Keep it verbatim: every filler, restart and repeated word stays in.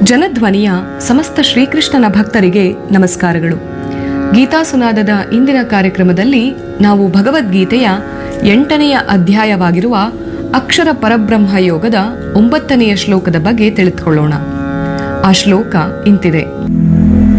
ಜನಧ್ವನಿಯ ಸಮಸ್ತ ಶ್ರೀಕೃಷ್ಣನ ಭಕ್ತರಿಗೆ ನಮಸ್ಕಾರಗಳು. ಗೀತಾ ಸುನಾದದ ಇಂದಿನ ಕಾರ್ಯಕ್ರಮದಲ್ಲಿ ನಾವು ಭಗವದ್ಗೀತೆಯ ಎಂಟನೆಯ ಅಧ್ಯಾಯವಾಗಿರುವ ಅಕ್ಷರ ಪರಬ್ರಹ್ಮ ಯೋಗದ ಒಂಬತ್ತನೆಯ ಶ್ಲೋಕದ ಬಗ್ಗೆ ತಿಳಿದುಕೊಳ್ಳೋಣ. ಆ ಶ್ಲೋಕ ಇಂತಿದೆ.